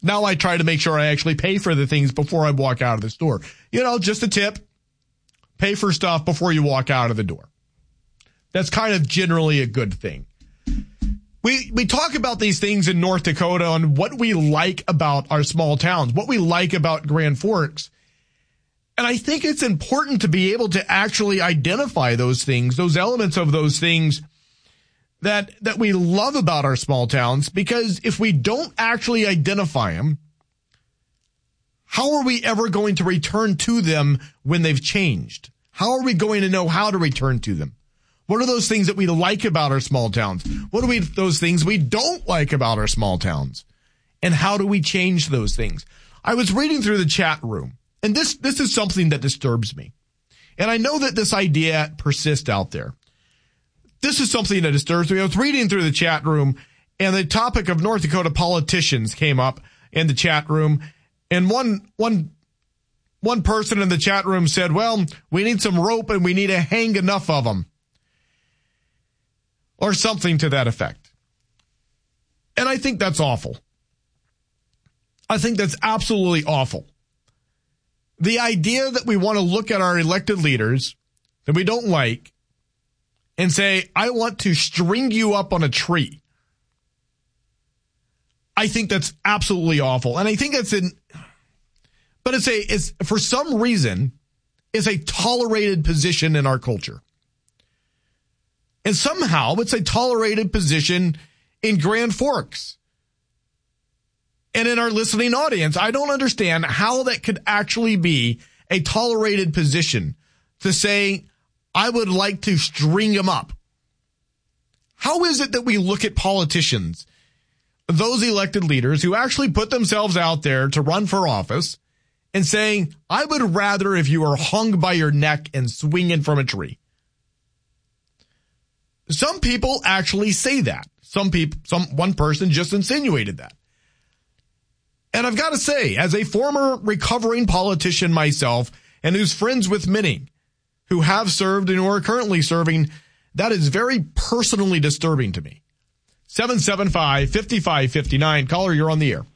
Now I try to make sure I actually pay for the things before I walk out of the store. Just a tip. Pay for stuff before you walk out of the door. That's kind of generally a good thing. We talk about these things in North Dakota on what we like about our small towns, what we like about Grand Forks. And I think it's important to be able to actually identify those things, those elements of those things that we love about our small towns, because if we don't actually identify them, how are we ever going to return to them when they've changed? How are we going to know how to return to them? What are those things that we like about our small towns? What are those things we don't like about our small towns? And how do we change those things? I was reading through the chat room, and this is something that disturbs me. And I know that this idea persists out there. This is something that disturbs me. I was reading through the chat room, and the topic of North Dakota politicians came up in the chat room. And one person in the chat room said, well, we need some rope and we need to hang enough of them. Or something to that effect. And I think that's awful. I think that's absolutely awful. The idea that we want to look at our elected leaders that we don't like and say, I want to string you up on a tree. I think that's absolutely awful. And I think it's for some reason, it's a tolerated position in our culture. And somehow it's a tolerated position in Grand Forks. And in our listening audience, I don't understand how that could actually be a tolerated position to say, I would like to string them up. How is it that we look at politicians, those elected leaders who actually put themselves out there to run for office, and saying, I would rather if you were hung by your neck and swinging from a tree? Some people actually say that. One person just insinuated that. And I've got to say, as a former recovering politician myself, and who's friends with many who have served and who are currently serving, that is very personally disturbing to me. 775-5559. Caller, you're on the air.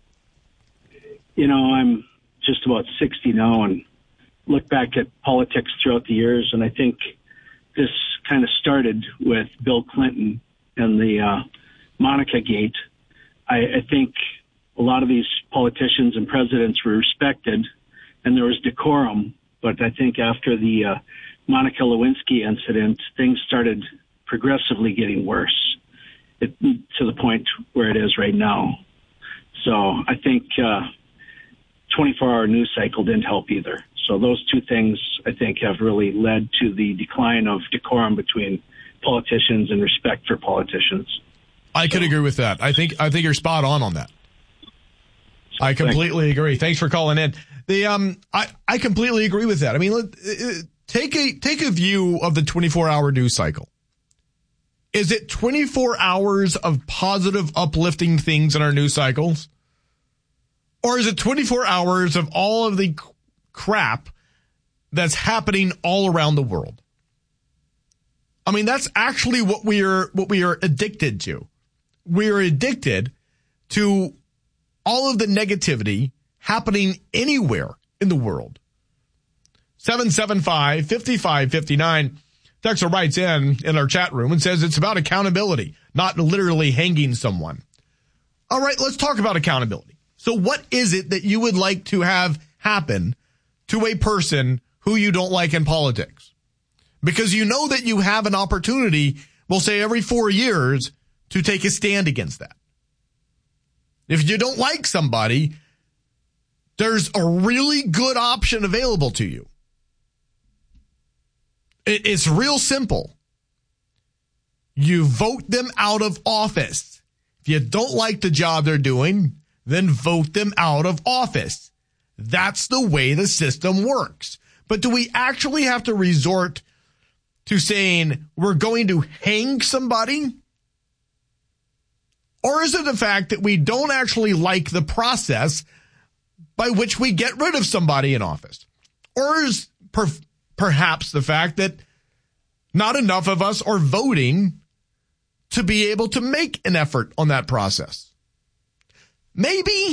I'm just about 60 now and look back at politics throughout the years, and I think this kind of started with Bill Clinton and the Monica Gate. I think a lot of these politicians and presidents were respected, and there was decorum. But I think after the Monica Lewinsky incident, things started progressively getting worse to the point where it is right now. So I think 24-hour news cycle didn't help either. So those two things, I think, have really led to the decline of decorum between politicians and respect for politicians. I could agree with that. I think you're spot on that. I completely agree. Thanks for calling in. I completely agree with that. I mean, take a view of the 24-hour news cycle. Is it 24 hours of positive, uplifting things in our news cycles? Or is it 24 hours of all of the crap that's happening all around the world? I mean, that's actually what we are addicted to. We are addicted to all of the negativity happening anywhere in the world. 775-5559. Texter writes in our chat room and says it's about accountability, not literally hanging someone. All right, let's talk about accountability. So what is it that you would like to have happen to a person who you don't like in politics? Because you know that you have an opportunity, we'll say every 4 years, to take a stand against that. If you don't like somebody, there's a really good option available to you. It's real simple. You vote them out of office. If you don't like the job they're doing, then vote them out of office. That's the way the system works. But do we actually have to resort to saying we're going to hang somebody? Or is it the fact that we don't actually like the process by which we get rid of somebody in office? Or is perhaps the fact that not enough of us are voting to be able to make an effort on that process? Maybe